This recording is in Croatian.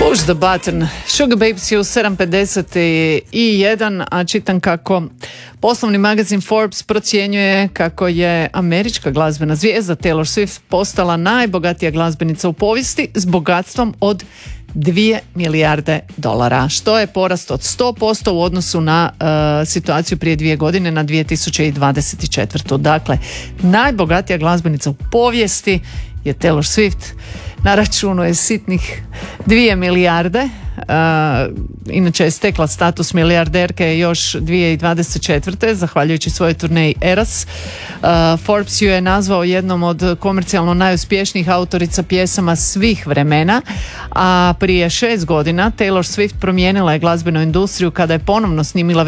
Push the button. Sugar Babes je u 7:51, a čitam kako poslovni magazin Forbes procjenjuje kako je američka glazbena zvijezda Taylor Swift postala najbogatija glazbenica u povijesti s bogatstvom od 2 milijarde dolara, što je porast od 100% u odnosu na situaciju prije 2 godine, na 2024. Dakle, najbogatija glazbenica u povijesti je Taylor Swift. Na računu je sitnih 2 milijarde. Inače je stekla status milijarderke još 2024. zahvaljujući svojoj turneji Eras. Forbes ju je nazvao jednom od komercijalno najuspješnijih autorica pjesama svih vremena, a prije 6 godina Taylor Swift promijenila je glazbenu industriju kada je ponovno snimila